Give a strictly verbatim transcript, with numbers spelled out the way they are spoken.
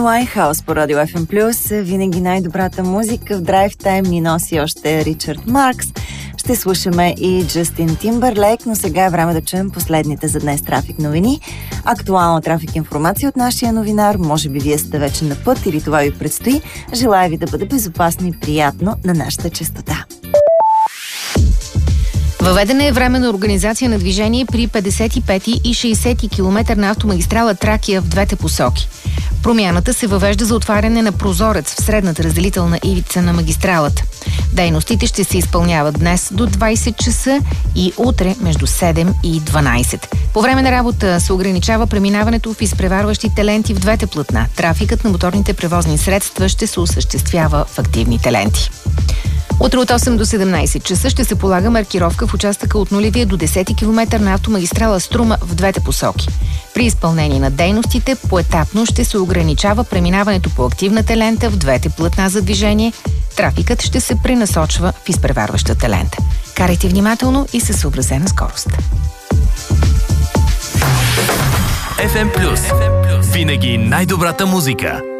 Лайнхаус по Радио Еф Ем плюс. Винаги най-добрата музика в драйв тайм ни носи още Ричард Маркс. Ще слушаме и Джастин Тимбърлейк, но сега е време да чуем последните за днес трафик новини. Актуална трафик информация от нашия новинар. Може би вие сте вече на път или това ви предстои. Желая ви да бъде безопасно и приятно на нашата честота. Въведена е временна организация на движение при петдесет и пети и шейсети километър на автомагистрала Тракия в двете посоки. Промяната се въвежда за отваряне на прозорец в средната разделителна ивица на магистралата. Дейностите ще се изпълняват днес до двайсет часа и утре между седем и дванайсет. По време на работа се ограничава преминаването в изпреварващите ленти в двете платна. Трафикът на моторните превозни средства ще се осъществява в активните ленти. Утре от осем до седемнайсет часа ще се полага маркировка в участъка от нулевия до десети километър на автомагистрала Струма в двете посоки. При изпълнение на дейностите поетапно ще се ограничава преминаването по активната лента в двете платна за движение. Трафикът ще се пренасочва в изпреварващата лента. Карайте внимателно и със съобразена скорост. Еф Ем плюс. Винаги най-добрата музика.